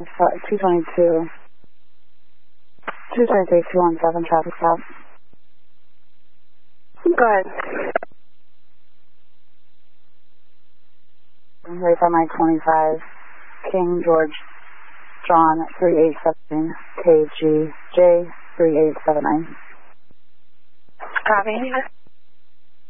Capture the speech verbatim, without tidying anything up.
two twenty-two, two twenty-three, two one seven, traffic stop. Go ahead. Right by Mike twenty-five, King George John three eight seven K G J three eight seven nine. Copy.